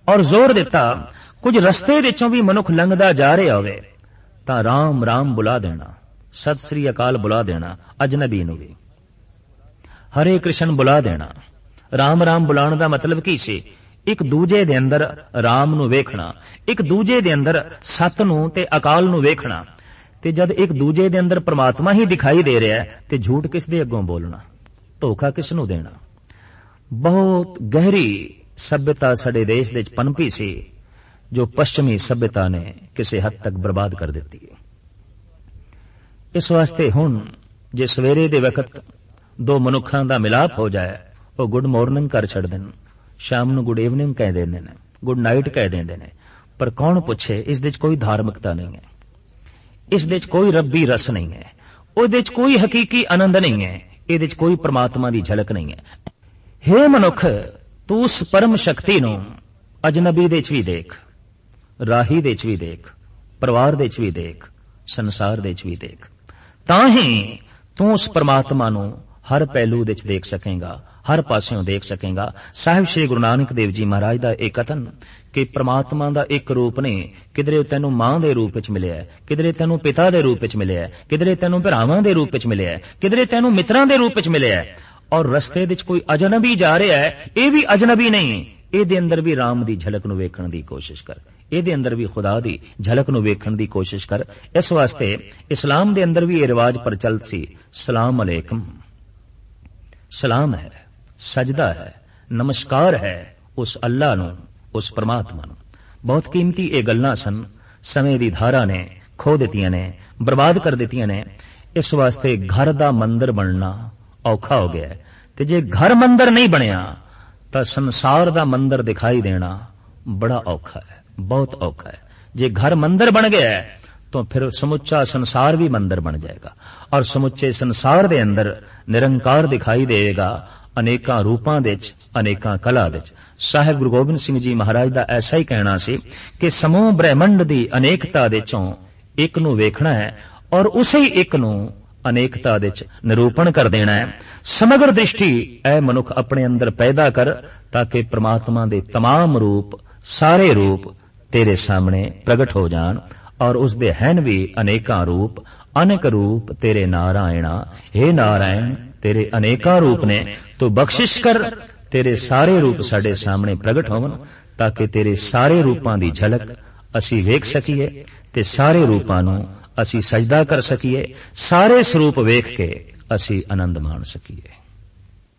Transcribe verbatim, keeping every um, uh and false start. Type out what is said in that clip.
और जोर दिता कुछ रस्ते विचों भी मनुख लंघदा जा रहा होवे तां राम राम बुला देना, सत श्री अकाल बुला देना, अजनबी नूं भी हरे कृष्ण बुला देना। राम राम बुलाण दा मतलब की सी? एक दूजे दे अंदर राम नूं वेखना, एक दूजे दे अंदर सत नूं ते अकाल नूं वेखना। ते जद एक दूजे दे अंदर परमात्मा ही दिखाई दे रहा है ते झूठ किस दे अगों बोलना, धोखा किस नूं देना। बहुत गहरी सभ्यता साडे देश दे पनपी सी जो पश्चिमी सभ्यता ने किसी हद तक बर्बाद कर दिती है। इस वास्ते हुण जे सवेरे दे वक्त दो मनुखां दा मिलाप हो जाए, वो गुड मॉर्निंग कर छड़दे ने, शाम नूं गुड इवनिंग कह देंदे ने, गुड नाइट कह देंदे ने, पर कौन पुछे इस दे कोई धार्मिकता नहीं है, इस दे कोई रब्बी रस नहीं है, उहदे च कोई हकीकी आनंद नहीं है, इहदे च कोई परमात्मा दी झलक नहीं है। हे मनुख, तू उस परम शक्ति नूं अजनबी दे च भी देख, राही दे च भी देख, परिवार दे च भी देख, संसार दे च भी देख, तां ही तू उस परमात्मा नूं हर पहलू दे च देख सकेगा, हर पासों देख सकेगा। साहिब श्री गुरु नानक देव जी महाराज दा एक कथन कि परमात्मा दा एक रूप नहीं, किधरे तैनू मां दे रूप विच मिलिया है, किधरे तैनू पिता दे रूप विच मिलिया है, किधरे तैनू भरावां दे रूप विच मिलिया है, किधरे तैनू मित्रां दे रूप विच मिलिया है। और रस्ते विच कोई अजनबी जा रहा है, यह भी अजनबी नहीं, इहदे अंदर भी राम दी झलक नूं वेखण दी कोशिश कर, इहदे अंदर भी खुदा दी झलक नूं वेखण दी कोशिश कर। इस वास्ते इस्लाम दे अंदर भी यह रिवाज प्रचलित सी, सलाम अलैकुम, सलाम है, सजदा है, नमस्कार है उस अल्लाह नूं, उस परमात्मा नूं। बहुत कीमती ये गल्लां सन, समय दी धारा ने खो दित्तियां ने, बर्बाद कर दित्तियां ने। इस वास्ते घर दा मंदिर बनना औखा हो गया है, ते जे घर मंदिर नहीं बनिया तां संसार दा मंदिर दिखाई देना बड़ा औखा है, बहुत औखा है। जे घर मंदिर बन गया है तो फिर समुच्चा संसार भी मंदिर बन जाएगा, और समुच्चे संसार दे अंदर निरंकार दिखाई देगा, अनेकां रूपां दे च, अनेकां कला दे च। साहिब गुरु गोबिंद सिंह जी महाराज दा ऐसा ही कहना सी कि समूह ब्रह्मंड दी अनेकता दे चों एक नूं वेखना है और उसे ही एक नूं अनेकता दे च निरूपण कर देना है। समग्र दृष्टि ऐ मनुख अपने अंदर पैदा कर, ताकि परमात्मा दे तमाम रूप, सारे रूप तेरे सामने प्रगट हो जान, और उस दे हैं भी अनेकां रूप, अनेक रूप तेरे नारायणा। हे नारायण, तेरे अनेका रूप ने, तो बख्शिश कर तेरे सारे रूप साडे सामने प्रगट होवन, ताकि तेरे सारे रूपां दी झलक असी वेख सकीए ते सारे रूपां नूं असी सजदा कर सकीए, सारे स्वरूप वेख के असी आनंद मान सकीए।